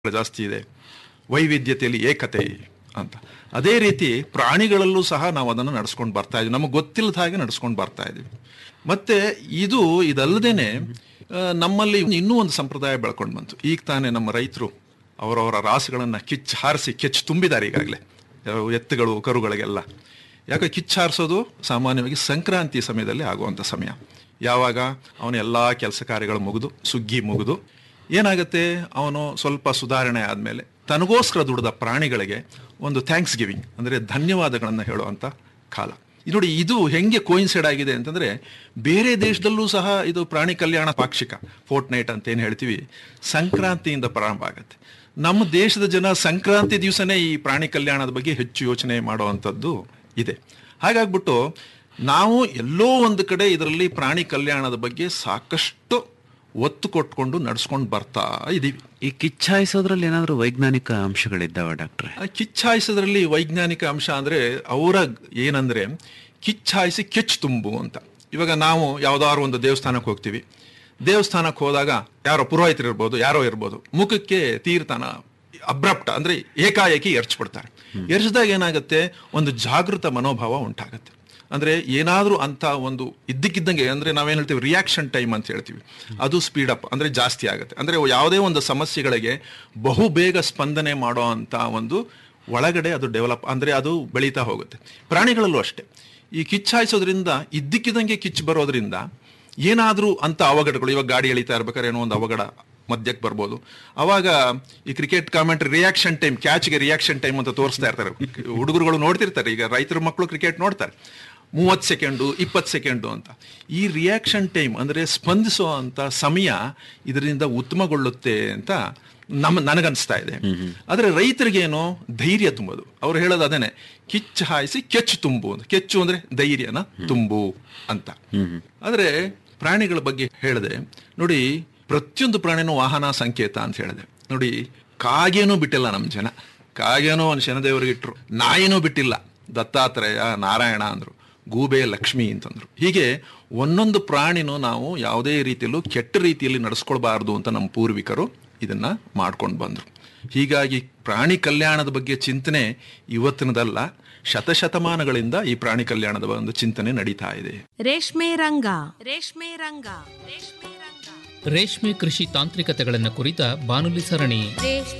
ಜಾಸ್ತಿ ಇದೆ, ವೈವಿಧ್ಯತೆಯಲ್ಲಿ ಏಕತೆ ಅಂತ. ಅದೇ ರೀತಿ ಪ್ರಾಣಿಗಳಲ್ಲೂ ಸಹ ನಾವು ಅದನ್ನು ನಡೆಸ್ಕೊಂಡು ಬರ್ತಾ ಇದ್ವಿ, ನಮಗೆ ಗೊತ್ತಿಲ್ಲದ ಹಾಗೆ ನಡೆಸ್ಕೊಂಡು ಬರ್ತಾ ಇದ್ವಿ. ಮತ್ತೆ ಇದಲ್ಲದೇನೆ ನಮ್ಮಲ್ಲಿ ಇನ್ನೂ ಒಂದು ಸಂಪ್ರದಾಯ ಬೆಳ್ಕೊಂಡು ಬಂತು. ಈಗ ತಾನೇ ನಮ್ಮ ರೈತರು ಅವರವರ ರಾಸುಗಳನ್ನು ಹಾರಿಸಿ ಕೆಚ್ಚು ತುಂಬಿದ್ದಾರೆ ಈಗಾಗಲೇ, ಎತ್ತುಗಳು ಕರುಗಳಿಗೆಲ್ಲ. ಯಾಕೆ ಹಾರಿಸೋದು ಸಾಮಾನ್ಯವಾಗಿ ಸಂಕ್ರಾಂತಿ ಸಮಯದಲ್ಲಿ ಆಗುವಂಥ ಸಮಯ. ಯಾವಾಗ ಅವನ ಎಲ್ಲ ಕೆಲಸ ಕಾರ್ಯಗಳು ಮುಗಿದು ಸುಗ್ಗಿ ಮುಗಿದು ಏನಾಗುತ್ತೆ, ಅವನು ಸ್ವಲ್ಪ ಸುಧಾರಣೆ ಆದಮೇಲೆ ತನಗೋಸ್ಕರ ದುಡಿದ ಪ್ರಾಣಿಗಳಿಗೆ ಒಂದು ಥ್ಯಾಂಕ್ಸ್ ಗಿವಿಂಗ್ ಅಂದರೆ ಧನ್ಯವಾದಗಳನ್ನು ಹೇಳುವಂಥ ಕಾಲ. ನೋಡಿ, ಇದು ಹೆಂಗೆ ಕೋಯಿನ್ಸೈಡ್ ಆಗಿದೆ ಅಂತಂದರೆ, ಬೇರೆ ದೇಶದಲ್ಲೂ ಸಹ ಇದು ಪ್ರಾಣಿ ಕಲ್ಯಾಣ ಪಾಕ್ಷಿಕ ಫೋರ್ಟ್ ನೈಟ್ ಅಂತ ಏನು ಹೇಳ್ತೀವಿ, ಸಂಕ್ರಾಂತಿಯಿಂದ ಪ್ರಾರಂಭ ಆಗುತ್ತೆ. ನಮ್ಮ ದೇಶದ ಜನ ಸಂಕ್ರಾಂತಿ ದಿವಸನೇ ಈ ಪ್ರಾಣಿ ಕಲ್ಯಾಣದ ಬಗ್ಗೆ ಹೆಚ್ಚು ಯೋಚನೆ ಮಾಡುವಂಥದ್ದು ಇದೆ. ಹಾಗಾಗ್ಬಿಟ್ಟು ನಾವು ಎಲ್ಲೋ ಒಂದು ಕಡೆ ಇದರಲ್ಲಿ ಪ್ರಾಣಿ ಕಲ್ಯಾಣದ ಬಗ್ಗೆ ಸಾಕಷ್ಟು ಒತ್ತು ಕೊಟ್ಕೊಂಡು ನಡ್ಸ್ಕೊಂಡು ಬರ್ತಾ ಇದ್ದೀವಿ. ಈ ಕಿಚ್ಚಾಯಿಸೋದ್ರಲ್ಲಿ ಏನಾದರೂ ವೈಜ್ಞಾನಿಕ ಅಂಶಗಳಿದ್ದಾವ ಡಾಕ್ಟ್ರೆ? ಕಿಚ್ಚಾಯಿಸೋದ್ರಲ್ಲಿ ವೈಜ್ಞಾನಿಕ ಅಂಶ ಅಂದರೆ ಅವರ ಏನಂದರೆ ಕಿಚ್ಚಾಯಿಸಿ ಕೆಚ್ಚು ತುಂಬು ಅಂತ. ಇವಾಗ ನಾವು ಯಾವುದಾದ್ರು ಒಂದು ದೇವಸ್ಥಾನಕ್ಕೆ ಹೋಗ್ತೀವಿ, ದೇವಸ್ಥಾನಕ್ಕೆ ಹೋದಾಗ ಯಾರೋ ಪುರೋಹಿತರು ಇರ್ಬೋದು, ಯಾರೋ ಇರ್ಬೋದು, ಮುಖಕ್ಕೆ ತೀರ್ಥನ ಅಬ್ರಪ್ಟ ಅಂದರೆ ಏಕಾಏಕಿ ಎರಚ್ಬಿಡ್ತಾರೆ. ಎರಚಿದಾಗ ಏನಾಗುತ್ತೆ, ಒಂದು ಜಾಗೃತ ಮನೋಭಾವ ಉಂಟಾಗುತ್ತೆ. ಅಂದರೆ ಏನಾದರೂ ಅಂತ ಒಂದು ಇದ್ದಕ್ಕಿದ್ದಂಗೆ, ಅಂದರೆ ನಾವೇನು ಹೇಳ್ತೀವಿ ರಿಯಾಕ್ಷನ್ ಟೈಮ್ ಅಂತ ಹೇಳ್ತೀವಿ, ಅದು ಸ್ಪೀಡಪ್ ಅಂದರೆ ಜಾಸ್ತಿ ಆಗುತ್ತೆ. ಅಂದರೆ ಯಾವುದೇ ಒಂದು ಸಮಸ್ಯೆಗಳಿಗೆ ಬಹು ಬೇಗ ಸ್ಪಂದನೆ ಮಾಡೋ ಅಂಥ ಒಂದು ಒಳಗಡೆ ಅದು ಡೆವಲಪ್ ಅಂದರೆ ಅದು ಬೆಳೀತಾ ಹೋಗುತ್ತೆ. ಪ್ರಾಣಿಗಳಲ್ಲೂ ಅಷ್ಟೇ. ಈ ಕಿಚ್ಚಾಯಿಸೋದ್ರಿಂದ ಇದ್ದಕ್ಕಿದ್ದಂಗೆ ಕಿಚ್ಚು ಬರೋದ್ರಿಂದ ಏನಾದರೂ ಅಂಥ ಅವಘಡಗಳು, ಇವಾಗ ಗಾಡಿ ಎಳಿತಾ ಇರ್ಬೇಕಾದ್ರೆ ಏನೋ ಒಂದು ಅವಘಡ ಮಧ್ಯಕ್ಕೆ ಬರ್ಬೋದು. ಅವಾಗ ಈ cricket commentary reaction time, ಕ್ಯಾಚ್ಗೆ reaction time ಅಂತ ತೋರಿಸ್ತಾ ಇರ್ತಾರೆ. ಹುಡುಗರುಗಳು ನೋಡ್ತಿರ್ತಾರೆ, ಈಗ ರೈತರ ಮಕ್ಕಳು ಕ್ರಿಕೆಟ್ ನೋಡ್ತಾರೆ, 30 ಸೆಕೆಂಡು 20 ಸೆಕೆಂಡು ಅಂತ. ಈ ರಿಯಾಕ್ಷನ್ ಟೈಮ್ ಅಂದರೆ ಸ್ಪಂದಿಸೋ ಅಂಥ ಸಮಯ ಇದರಿಂದ ಉತ್ತಮಗೊಳ್ಳುತ್ತೆ ಅಂತ ನನಗನ್ನಿಸ್ತಾ ಇದೆ. ಆದರೆ ರೈತರಿಗೇನೋ ಧೈರ್ಯ ತುಂಬೋದು. ಅವ್ರು ಹೇಳೋದು ಅದೇನೆ, ಕಿಚ್ಚು ಹಾಯಿಸಿ ಕೆಚ್ಚು ತುಂಬು ಅಂತ. ಕೆಚ್ಚು ಅಂದರೆ ಧೈರ್ಯನ ತುಂಬು ಅಂತ. ಆದರೆ ಪ್ರಾಣಿಗಳ ಬಗ್ಗೆ ಹೇಳಿದೆ ನೋಡಿ, ಪ್ರತಿಯೊಂದು ಪ್ರಾಣಿನೂ ವಾಹನ ಸಂಕೇತ ಅಂತ ಹೇಳಿದೆ ನೋಡಿ. ಕಾಗೇನೂ ಬಿಟ್ಟಿಲ್ಲ ನಮ್ಮ ಜನ, ಕಾಗೇನೋ ಒಂದು ಶನದೇವರಿಗೆ ಇಟ್ಟರು, ನಾಯಿನೂ ಬಿಟ್ಟಿಲ್ಲ, ದತ್ತಾತ್ರೇಯ ನಾರಾಯಣ ಅಂದರು, ಗೂಬೆ ಲಕ್ಷ್ಮಿ ಅಂತಂದ್ರು. ಹೀಗೆ ಒಂದೊಂದು ಪ್ರಾಣಿನೂ ನಾವು ಯಾವುದೇ ರೀತಿಯಲ್ಲೂ ಕೆಟ್ಟ ರೀತಿಯಲ್ಲಿ ನಡೆಸ್ಕೊಳ್ಬಾರ್ದು ಅಂತ ನಮ್ಮ ಪೂರ್ವಿಕರು ಇದನ್ನ ಮಾಡ್ಕೊಂಡು ಬಂದರು. ಹೀಗಾಗಿ ಪ್ರಾಣಿ ಕಲ್ಯಾಣದ ಬಗ್ಗೆ ಚಿಂತನೆ ಇವತ್ತಿನದಲ್ಲ, ಶತಶತಮಾನಗಳಿಂದ ಈ ಪ್ರಾಣಿ ಕಲ್ಯಾಣದ ಒಂದು ಚಿಂತನೆ ನಡೀತಾ ಇದೆ. ರೇಷ್ಮೆ ರಂಗ ರೇಷ್ಮೆ ಕೃಷಿ ತಾಂತ್ರಿಕತೆಗಳನ್ನು ಕುರಿತ ಬಾನುಲಿ ಸರಣಿ.